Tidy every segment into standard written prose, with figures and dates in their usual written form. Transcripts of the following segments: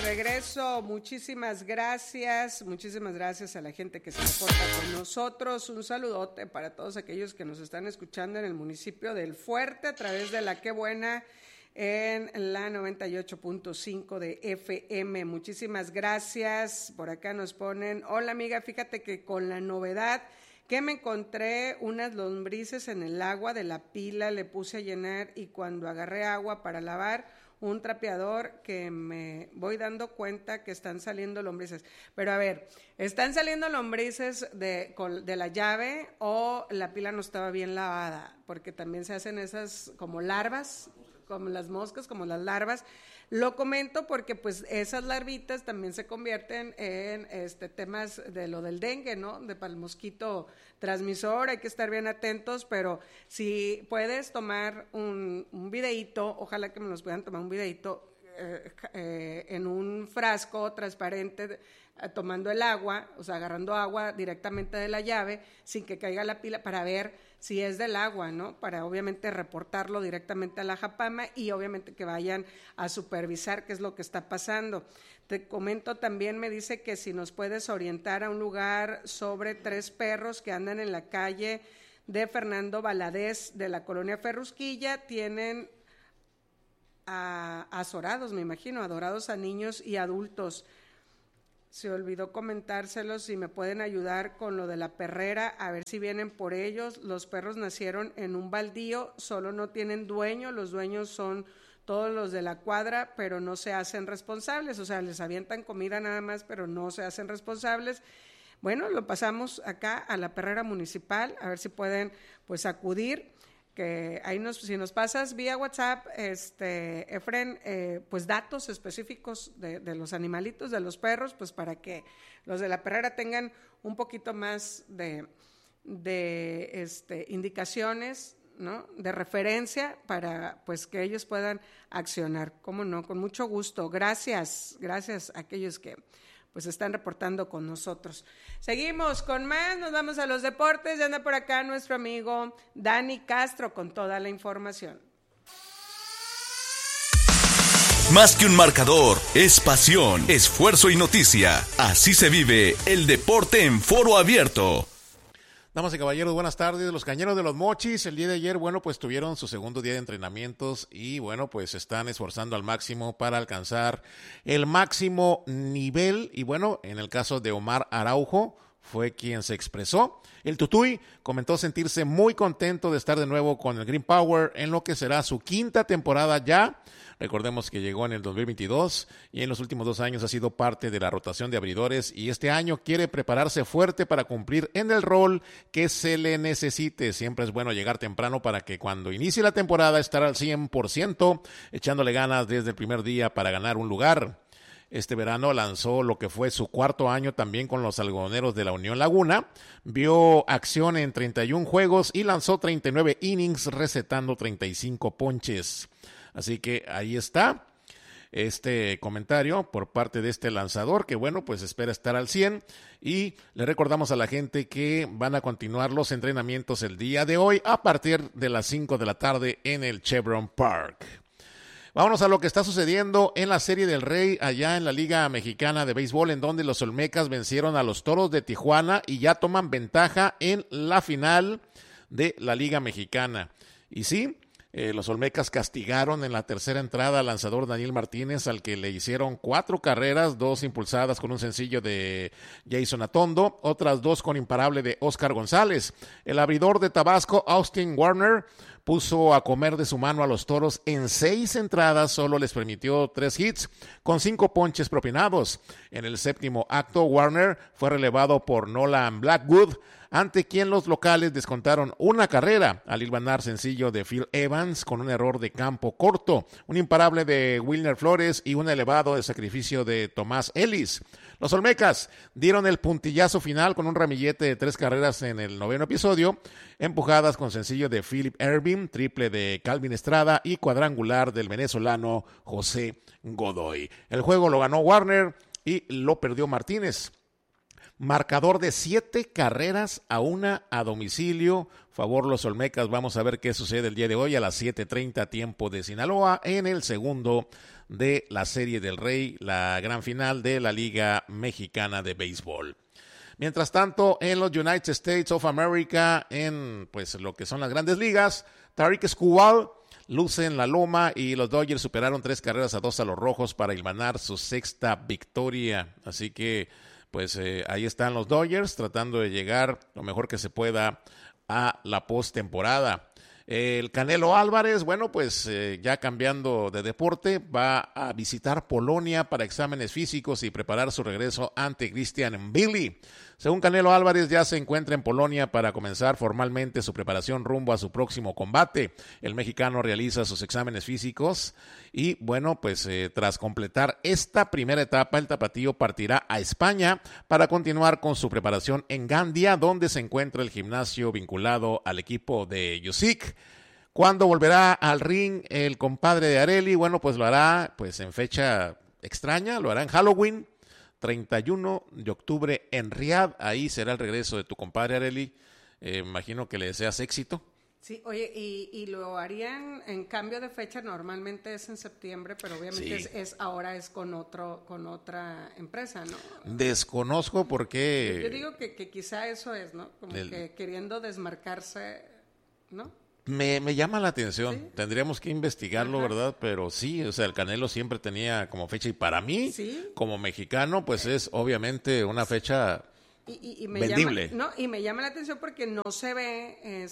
regreso. Muchísimas gracias a la gente que se reporta con nosotros. Un saludote para todos aquellos que nos están escuchando en el municipio del Fuerte a través de la Qué Buena en la 98.5 de FM. Muchísimas gracias. Por acá nos ponen, hola amiga, fíjate que con la novedad que me encontré unas lombrices en el agua de la pila, le puse a llenar y cuando agarré agua para lavar un trapeador que me voy dando cuenta que están saliendo lombrices. Pero a ver, ¿están saliendo lombrices de la llave o la pila no estaba bien lavada? Porque también se hacen esas como larvas, como las moscas, como las larvas. Lo comento porque pues esas larvitas también se convierten en temas de lo del dengue, ¿no? Para el mosquito transmisor, hay que estar bien atentos, pero si puedes tomar un videíto, ojalá que me nos puedan tomar un videíto en un frasco transparente, tomando el agua, o sea, agarrando agua directamente de la llave, sin que caiga la pila, para ver si es del agua, ¿no? Para obviamente reportarlo directamente a la Japama y obviamente que vayan a supervisar qué es lo que está pasando. Te comento también, me dice que si nos puedes orientar a un lugar sobre 3 perros que andan en la calle de Fernando Valadez de la colonia Ferrusquilla, tienen azorados, me imagino, adorados a niños y adultos. Se olvidó comentárselos si me pueden ayudar con lo de la perrera, a ver si vienen por ellos. Los perros nacieron en un baldío, solo no tienen dueño, los dueños son todos los de la cuadra, pero no se hacen responsables, o sea, les avientan comida nada más, pero no se hacen responsables. Bueno, lo pasamos acá a la perrera municipal, a ver si pueden pues acudir. Que ahí si nos pasas vía WhatsApp, Efren, pues datos específicos de los animalitos, de los perros, pues para que los de la perrera tengan un poquito más de indicaciones, ¿no? De referencia para pues que ellos puedan accionar. ¿Cómo no? Con mucho gusto. Gracias a aquellos que pues están reportando con nosotros. Seguimos con más, nos vamos a los deportes, ya anda por acá nuestro amigo Dani Castro con toda la información. Más que un marcador, es pasión, esfuerzo y noticia. Así se vive el deporte en Foro Abierto. Damas y caballeros, buenas tardes. Los Cañeros de los Mochis, el día de ayer, bueno, pues tuvieron su segundo día de entrenamientos y, bueno, pues se están esforzando al máximo para alcanzar el máximo nivel. Y, bueno, en el caso de Omar Araujo, fue quien se expresó. El Tutuy comentó sentirse muy contento de estar de nuevo con el Green Power en lo que será su 5ª temporada ya. Recordemos que llegó en el 2022 y en los últimos 2 años ha sido parte de la rotación de abridores y este año quiere prepararse fuerte para cumplir en el rol que se le necesite. Siempre es bueno llegar temprano para que cuando inicie la temporada estar al 100%, echándole ganas desde el primer día para ganar un lugar. Este verano lanzó lo que fue su 4º año también con los algodoneros de la Unión Laguna. Vio acción en 31 juegos y lanzó 39 innings, recetando 35 ponches. Así que ahí está este comentario por parte de este lanzador que, bueno, pues espera estar al 100. Y le recordamos a la gente que van a continuar los entrenamientos el día de hoy a partir de las 5 de la tarde en el Chevron Park. Vámonos a lo que está sucediendo en la Serie del Rey allá en la Liga Mexicana de Béisbol, en donde los Olmecas vencieron a los Toros de Tijuana y ya toman ventaja en la final de la Liga Mexicana. Y sí, los Olmecas castigaron en la tercera entrada al lanzador Daniel Martínez, al que le hicieron 4 carreras, 2 impulsadas con un sencillo de Jason Atondo, otras 2 con imparable de Oscar González. El abridor de Tabasco, Austin Warner, puso a comer de su mano a los Toros en 6 entradas, solo les permitió 3 hits con 5 ponches propinados. En el séptimo acto, Warner fue relevado por Nolan Blackwood, ante quien los locales descontaron 1 carrera al hilvanar sencillo de Phil Evans con un error de campo corto, un imparable de Wilner Flores y un elevado de sacrificio de Tomás Ellis. Los Olmecas dieron el puntillazo final con un ramillete de 3 carreras en el 9º episodio, empujadas con sencillo de Philip Ervin, triple de Calvin Estrada y cuadrangular del venezolano José Godoy. El juego lo ganó Warner y lo perdió Martínez. Marcador de 7 carreras a 1 a domicilio. Favor los Olmecas. Vamos a ver qué sucede el día de hoy a las 7:30 tiempo de Sinaloa en el segundo de la Serie del Rey, la gran final de la Liga Mexicana de Béisbol. Mientras tanto, en los United States of America, en pues lo que son las grandes ligas, Tarik Skubal luce en la loma y los Dodgers superaron 3 carreras a 2 a los Rojos para hilvanar su 6ª victoria. Así que pues ahí están los Dodgers tratando de llegar lo mejor que se pueda a la postemporada. El Canelo Álvarez, bueno, pues ya cambiando de deporte, va a visitar Polonia para exámenes físicos y preparar su regreso ante Christian Mbili. Según Canelo Álvarez, ya se encuentra en Polonia para comenzar formalmente su preparación rumbo a su próximo combate. El mexicano realiza sus exámenes físicos y, bueno, pues tras completar esta primera etapa, el tapatío partirá a España para continuar con su preparación en Gandia, donde se encuentra el gimnasio vinculado al equipo de Usyk. ¿Cuándo volverá al ring el compadre de Areli? Bueno, pues lo hará pues en fecha extraña, lo hará en Halloween, 31 de octubre en Riad. Ahí será el regreso de tu compadre Areli. Imagino que le deseas éxito. Sí, oye, y lo harían en cambio de fecha, normalmente es en septiembre, pero obviamente Sí. ahora es con otra empresa, ¿no? Desconozco por qué. Yo digo que quizá eso es, ¿no? Como que queriendo desmarcarse, ¿no? Me llama la atención, ¿Sí? Tendríamos que investigarlo, Ajá. ¿verdad? Pero sí, o sea, el Canelo siempre tenía como fecha y para mí, Sí. como mexicano, pues es obviamente una fecha Y me vendible. y me llama la atención porque no se ve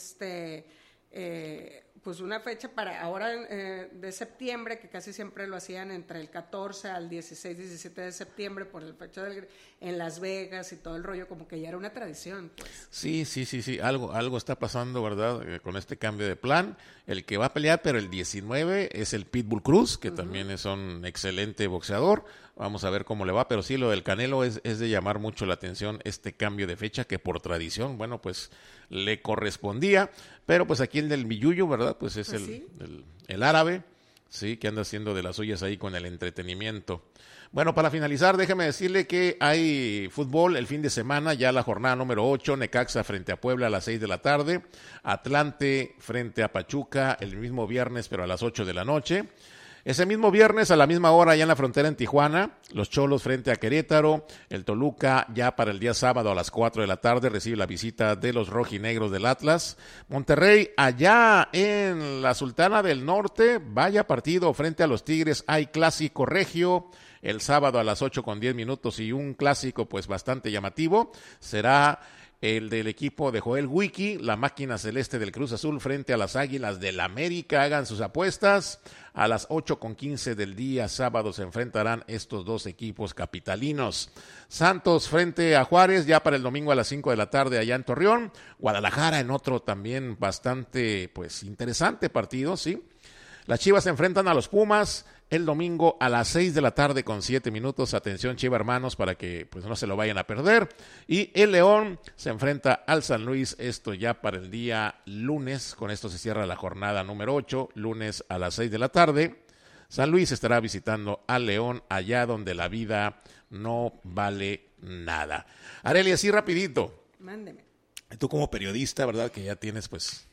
pues una fecha para ahora de septiembre, que casi siempre lo hacían entre el 14 al 16, 17 de septiembre por el fecha en Las Vegas y todo el rollo, como que ya era una tradición, pues. Sí, algo está pasando, ¿verdad? Con este cambio de plan. El que va a pelear, pero el 19 es el Pitbull Cruz, que también es un excelente boxeador. Vamos a ver cómo le va, pero sí, lo del Canelo es de llamar mucho la atención, este cambio de fecha que por tradición, bueno, pues le correspondía, pero pues aquí el del Billuyo, ¿verdad? Pues es Pues sí. el árabe, sí, que anda haciendo de las suyas ahí con el entretenimiento. Bueno, para finalizar, déjeme decirle que hay fútbol el fin de semana, ya la jornada número 8, Necaxa frente a Puebla a las 6 de la tarde, Atlante frente a Pachuca el mismo viernes, pero a las 8 de la noche. Ese mismo viernes a la misma hora allá en la frontera en Tijuana, los Cholos frente a Querétaro, el Toluca ya para el día sábado a las 4 de la tarde recibe la visita de los rojinegros del Atlas. Monterrey allá en la Sultana del Norte, vaya partido frente a los Tigres, hay clásico regio. El sábado a las 8:10 y un clásico pues bastante llamativo será el del equipo de Joel Wiki, la máquina celeste del Cruz Azul frente a las Águilas del América. Hagan sus apuestas. A las 8:15 del día sábado se enfrentarán estos dos equipos capitalinos. Santos frente a Juárez ya para el domingo a las 5 de la tarde allá en Torreón. Guadalajara en otro también bastante pues interesante partido, ¿sí? Las Chivas se enfrentan a los Pumas el domingo a las 6 de la tarde con 7 minutos. Atención, Chiva hermanos, para que pues no se lo vayan a perder. Y el León se enfrenta al San Luis, esto ya para el día lunes. Con esto se cierra la jornada número 8, lunes a las 6 de la tarde. San Luis estará visitando al León, allá donde la vida no vale nada. Arely, así rapidito. Mándeme. Tú como periodista, ¿verdad? Que ya tienes pues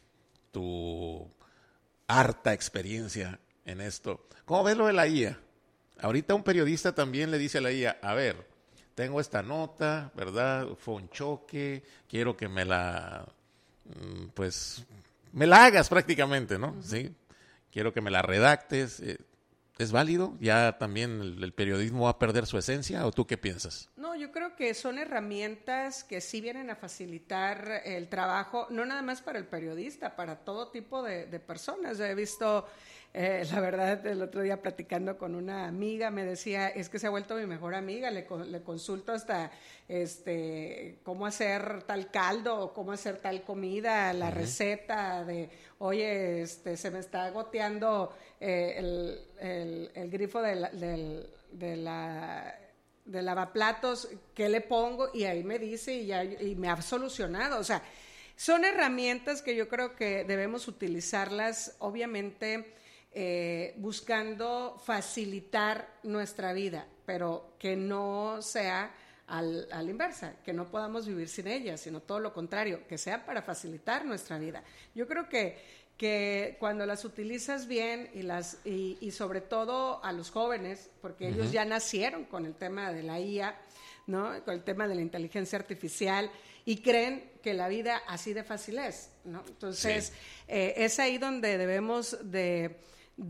tu harta experiencia en esto. ¿Cómo ves lo de la IA? Ahorita un periodista también le dice a la IA, a ver, tengo esta nota, ¿verdad? Fue un choque, quiero que me la, pues, me la hagas prácticamente, ¿no? Sí, quiero que me la redactes. ¿Es válido? ¿Ya también el periodismo va a perder su esencia? ¿O tú qué piensas? No, yo creo que son herramientas que sí vienen a facilitar el trabajo, no nada más para el periodista, para todo tipo de personas. Yo he visto, la verdad, el otro día platicando con una amiga, me decía, es que se ha vuelto mi mejor amiga, le consulto hasta cómo hacer tal caldo o cómo hacer tal comida, la receta de, oye, se me está goteando el grifo del lavaplatos, ¿qué le pongo? Y ahí me dice y me ha solucionado. O sea, son herramientas que yo creo que debemos utilizarlas, obviamente, buscando facilitar nuestra vida, pero que no sea a la inversa, que no podamos vivir sin ellas, sino todo lo contrario, que sea para facilitar nuestra vida. Yo creo que cuando las utilizas bien y sobre todo a los jóvenes, porque ellos ya nacieron con el tema de la IA, ¿no? Con el tema de la inteligencia artificial, y creen que la vida así de fácil es, ¿no? Entonces, es ahí donde debemos de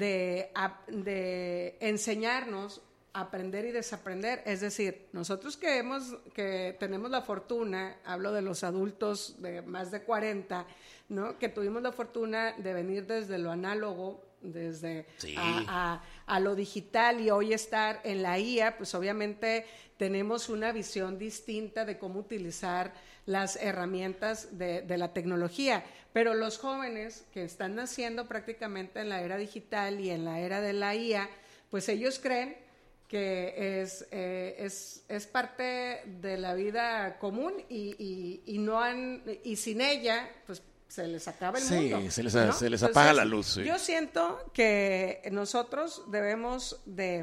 enseñarnos a aprender y desaprender. Es decir, nosotros que tenemos la fortuna, hablo de los adultos de más de 40, ¿no? Que tuvimos la fortuna de venir desde lo análogo, desde a lo digital, y hoy estar en la IA, pues obviamente tenemos una visión distinta de cómo utilizar las herramientas de la tecnología, pero los jóvenes que están naciendo prácticamente en la era digital y en la era de la IA, pues ellos creen que es parte de la vida común y sin ella, pues se les acaba el mundo. Sí, se les Entonces, apaga la luz. Sí. Yo siento que nosotros debemos de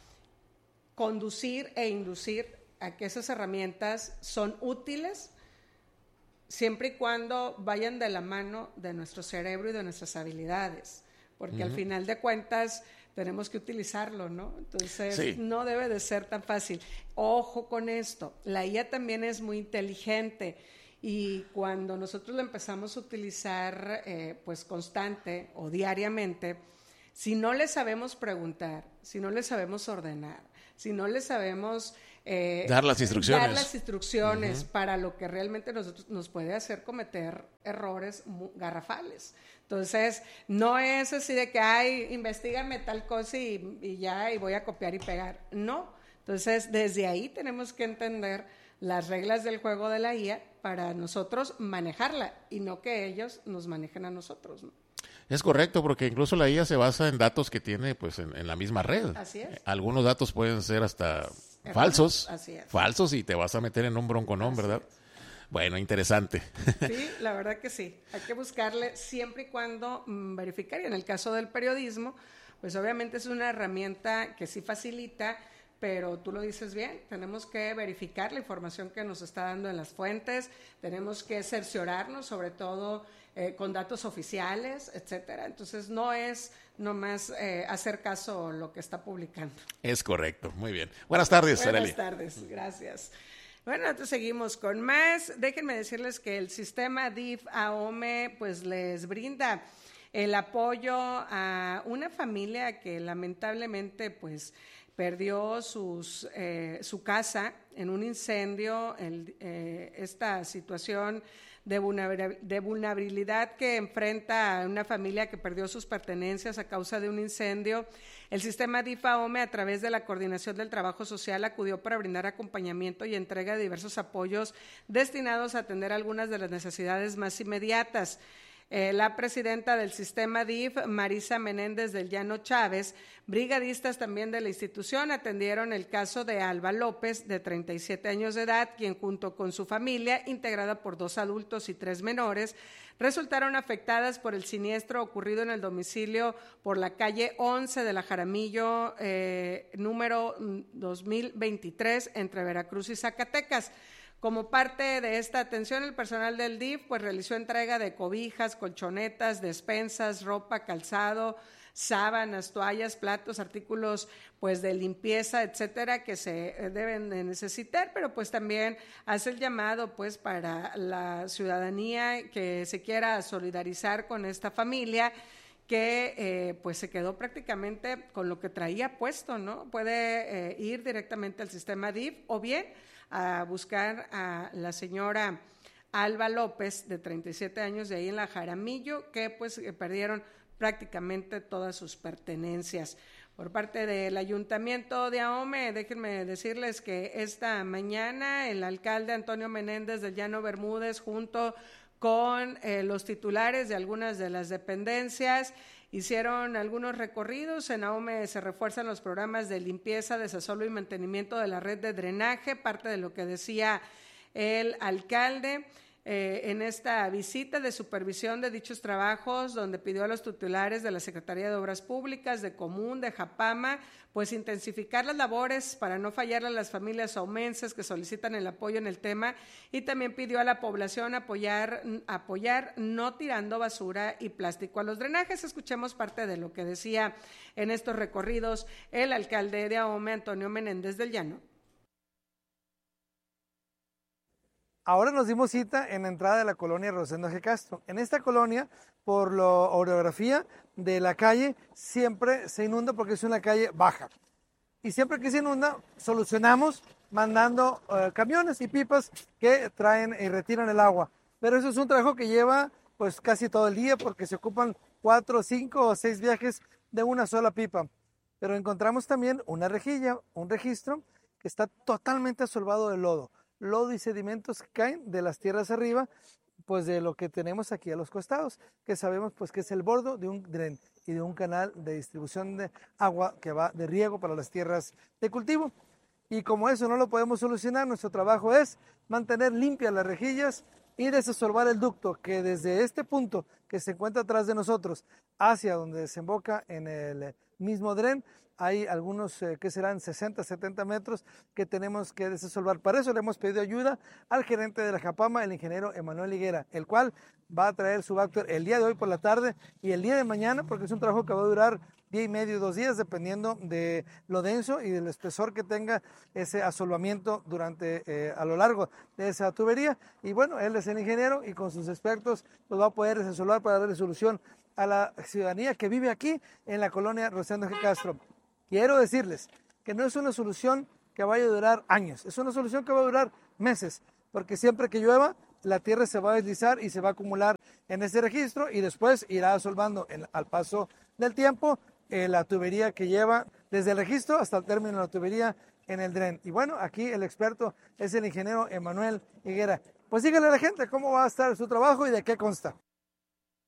conducir e inducir a que esas herramientas son útiles siempre y cuando vayan de la mano de nuestro cerebro y de nuestras habilidades, porque al final de cuentas tenemos que utilizarlo, ¿no? Entonces no debe de ser tan fácil. Ojo con esto, la IA también es muy inteligente, y cuando nosotros lo empezamos a utilizar pues constante o diariamente, si no le sabemos preguntar, si no le sabemos ordenar, si no le sabemos dar las instrucciones para lo que realmente nos puede hacer cometer errores garrafales. Entonces, no es así de que, investígame tal cosa y voy a copiar y pegar. No. Entonces, desde ahí tenemos que entender las reglas del juego de la IA para nosotros manejarla y no que ellos nos manejen a nosotros, ¿no? Es correcto, porque incluso la IA se basa en datos que tiene pues en la misma red. Así es. Algunos datos pueden ser hasta falsos, así es. Falsos, y te vas a meter en un bronconón, ¿verdad? Bueno, interesante. Sí, la verdad que sí. Hay que buscarle siempre y cuando verificar. Y en el caso del periodismo, pues obviamente es una herramienta que sí facilita, pero tú lo dices bien, tenemos que verificar la información que nos está dando en las fuentes, tenemos que cerciorarnos, sobre todo con datos oficiales, etcétera. Entonces no es nomás hacer caso a lo que está publicando. Es correcto, muy bien. Buenas tardes, Arely. Buenas tardes, gracias. Bueno, entonces seguimos con más. Déjenme decirles que el sistema DIF AOME pues les brinda el apoyo a una familia que lamentablemente pues perdió su casa en un incendio, esta situación de vulnerabilidad que enfrenta a una familia que perdió sus pertenencias a causa de un incendio. El sistema DIF AOME, a través de la Coordinación del Trabajo Social, acudió para brindar acompañamiento y entrega de diversos apoyos destinados a atender algunas de las necesidades más inmediatas. La presidenta del sistema DIF, Marisa Menéndez del Llano Chávez, brigadistas también de la institución, atendieron el caso de Alba López, de 37 años de edad, quien junto con su familia, integrada por 2 adultos y 3 menores, resultaron afectadas por el siniestro ocurrido en el domicilio por la calle 11 de la Jaramillo, número 2023, entre Veracruz y Zacatecas. Como parte de esta atención, el personal del DIF pues realizó entrega de cobijas, colchonetas, despensas, ropa, calzado, sábanas, toallas, platos, artículos pues de limpieza, etcétera, que se deben de necesitar, pero pues también hace el llamado pues para la ciudadanía que se quiera solidarizar con esta familia, que pues se quedó prácticamente con lo que traía puesto, ¿no? Puede ir directamente al sistema DIF o bien a buscar a la señora Alba López, de 37 años, de ahí en la Jaramillo, que pues perdieron prácticamente todas sus pertenencias. Por parte del Ayuntamiento de AOME, déjenme decirles que esta mañana el alcalde Antonio Menéndez del Llano Bermúdez, junto con los titulares de algunas de las dependencias, hicieron algunos recorridos. En AOME se refuerzan los programas de limpieza, desasolo y mantenimiento de la red de drenaje, parte de lo que decía el alcalde. en esta visita de supervisión de dichos trabajos, donde pidió a los titulares de la Secretaría de Obras Públicas, de Común, de Japama, pues intensificar las labores para no fallarle a las familias omenses que solicitan el apoyo en el tema, y también pidió a la población apoyar no tirando basura y plástico a los drenajes. Escuchemos parte de lo que decía en estos recorridos el alcalde de Ahome, Antonio Menéndez del Llano. Ahora nos dimos cita en la entrada de la colonia Rosendo G. Castro. En esta colonia, por la orografía de la calle, siempre se inunda porque es una calle baja. Y siempre que se inunda, solucionamos mandando camiones y pipas que traen y retiran el agua. Pero eso es un trabajo que lleva pues casi todo el día porque se ocupan 4, 5 o 6 viajes de una sola pipa. Pero encontramos también una rejilla, un registro que está totalmente asolvado de lodo. Lodo y sedimentos que caen de las tierras arriba, pues de lo que tenemos aquí a los costados, que sabemos pues que es el bordo de un dren y de un canal de distribución de agua que va de riego para las tierras de cultivo. Y como eso no lo podemos solucionar, nuestro trabajo es mantener limpias las rejillas y desasolvar el ducto que desde este punto que se encuentra atrás de nosotros hacia donde desemboca en el mismo dren, hay algunos que serán 60, 70 metros que tenemos que desasolvar. Para eso le hemos pedido ayuda al gerente de la Japama, el ingeniero Emanuel Higuera, el cual va a traer su Bacter el día de hoy por la tarde y el día de mañana, porque es un trabajo que va a durar día y medio, 2 días, dependiendo de lo denso y del espesor que tenga ese asolvamiento durante a lo largo de esa tubería. Y bueno, él es el ingeniero y con sus expertos pues va a poder desasolvar para darle solución a la ciudadanía que vive aquí en la colonia Rosendo G. Castro. Quiero decirles que no es una solución que vaya a durar años, es una solución que va a durar meses, porque siempre que llueva, la tierra se va a deslizar y se va a acumular en ese registro y después irá asolvando al paso del tiempo la tubería que lleva desde el registro hasta el término de la tubería en el dren. Y bueno, aquí el experto es el ingeniero Emanuel Higuera. Pues dígale a la gente cómo va a estar su trabajo y de qué consta.